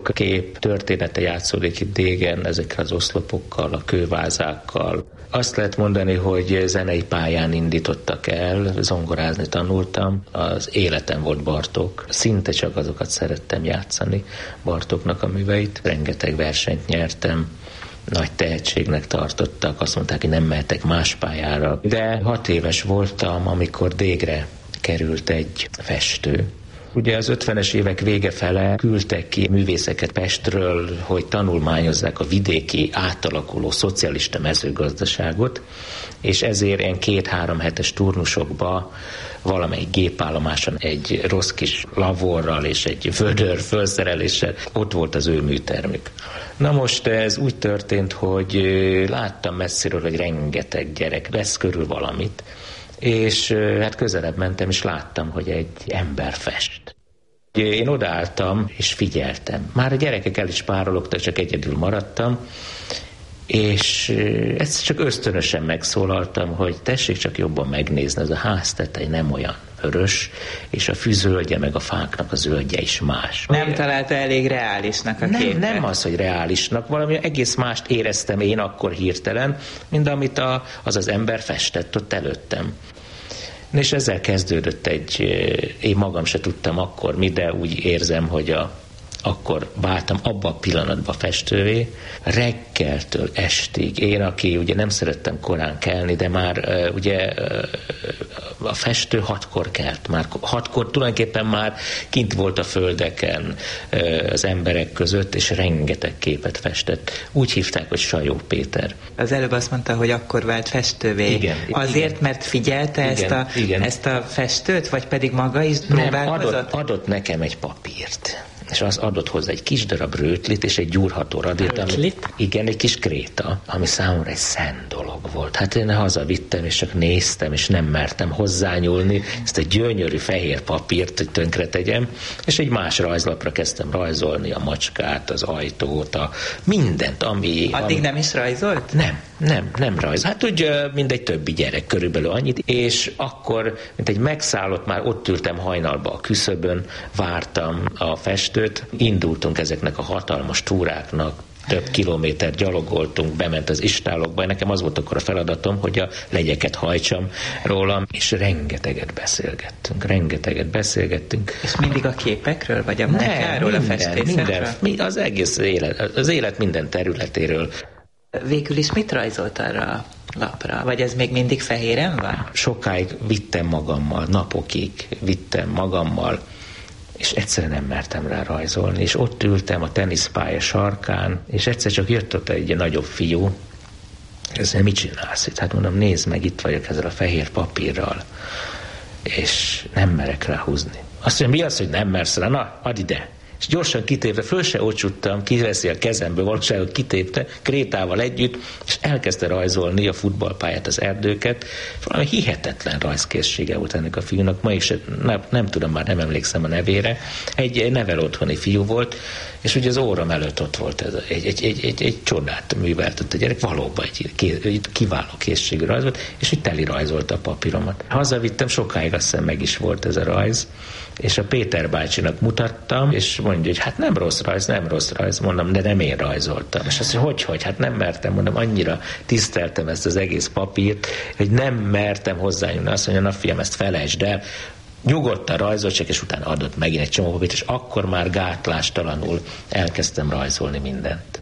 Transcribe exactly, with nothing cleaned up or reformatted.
A kép története játszódik itt Dégern, ezekkel az oszlopokkal, a kővázákkal. Azt lehet mondani, hogy zenei pályán indítottak el, zongorázni tanultam. Az életem volt Bartók. Szinte csak azokat szerettem játszani, Bartóknak a műveit. Rengeteg versenyt nyertem. Nagy tehetségnek tartottak, azt mondták, hogy nem mehetek más pályára. De hat éves voltam, amikor Dégre került egy festő. Ugye az ötvenes évek vége fele küldtek ki művészeket Pestről, hogy tanulmányozzák a vidéki átalakuló szocialista mezőgazdaságot, és ezért ilyen két-három hetes turnusokba valamelyik gépállomáson egy rossz kis lavorral és egy vödör felszereléssel ott volt az ő műtermük. Na most ez úgy történt, hogy láttam messziről, hogy rengeteg gyerek vesz körül valamit, és hát közelebb mentem, és láttam, hogy egy ember fest. Én odaálltam, és figyeltem. Már a gyerekek el is párologtak, csak egyedül maradtam, és ezt csak ösztönösen megszólaltam, hogy tessék csak jobban megnézni, ez a háztetej nem olyan vörös, és a fűzöldje meg a fáknak a zöldje is más. Nem találta elég reálisnak a nem, képet? Nem az, hogy reálisnak, valami egész mást éreztem én akkor hirtelen, mint amit a, az az ember festett ott előttem. És ezzel kezdődött egy, én magam se tudtam akkor mi, de úgy érzem, hogy a, akkor váltam abba a pillanatban festővé, reggeltől estig. Én, aki ugye nem szerettem korán kelni, de már uh, ugye uh, a festő hatkor kelt. Már hatkor tulajdonképpen már kint volt a földeken uh, az emberek között, és rengeteg képet festett. Úgy hívták, hogy Sajó Péter. Az előbb azt mondta, hogy akkor vált festővé. Igen. Azért, igen. mert figyelte igen, ezt, a, igen. ezt a festőt, vagy pedig maga is próbálkozott? Nem, adott, adott nekem egy papírt. És az adott hozzá egy kis darab rötlit és egy gyúrható radírt. Ami, igen, egy kis kréta, ami számomra egy szent dolog volt. Hát én hazavittem, és csak néztem, és nem mertem hozzányúlni ezt a gyönyörű fehér papírt, hogy tönkre tegyem, és egy más rajzlapra kezdtem rajzolni a macskát, az ajtót, a mindent, ami... Addig ami... nem is rajzolt? Nem, nem, nem rajz. Hát úgy, mint egy többi gyerek, körülbelül annyit, és akkor, mint egy megszállott, már ott ültem hajnalba a küszöbön, vártam a festőt, indultunk ezeknek a hatalmas túráknak, több kilométer gyalogoltunk, bement az istálokba, nekem az volt akkor a feladatom, hogy a legyeket hajtsam rólam, és rengeteget beszélgettünk, rengeteget beszélgettünk. És mindig a képekről, vagy a munkáról, a festészetről? Minden, az egész élet, az élet minden területéről. Végül is mit rajzolt arra a lapra? Vagy ez még mindig fehéren van? Sokáig vittem magammal, napokig vittem magammal, és egyszerűen nem mertem rá rajzolni, és ott ültem a teniszpálya sarkán, és egyszer csak jött ott egy nagyobb fiú, ez mit csinálsz itt? Hát mondom, nézd meg, itt vagyok ezzel a fehér papírral, és nem merek rá húzni. Azt mondja, mi az, hogy nem mersz rá? Na, add ide! És gyorsan kitépve, föl se ocsuttam, kiveszi a kezemből, valóságban kitépte, krétával együtt, és elkezdte rajzolni a futballpályát, az erdőket. Valami hihetetlen rajzkészsége volt ennek a fiúnak, ma is nem, nem tudom, már nem emlékszem a nevére. Egy, egy nevel otthoni fiú volt, és ugye az óram előtt ott volt ez, egy, egy, egy, egy, egy csodát műveltett a gyerek, valóban egy, egy kiváló készségű rajz volt, és így teli rajzolta a papíromat. Hazavittem, sokáig azt hiszem meg is volt ez a rajz, és a Péter bácsinak mutattam, és mondja, hogy hát nem rossz rajz, nem rossz rajz, mondom, de nem én rajzoltam. És azt mondja, hogy, hogy, hát nem mertem, mondom, annyira tiszteltem ezt az egész papírt, hogy nem mertem hozzányúlni. Azt mondja, na fiam, ezt felejtsd el, nyugodtan rajzolt, csak és utána adott megint egy csomó papírt, és akkor már gátlástalanul elkezdtem rajzolni mindent.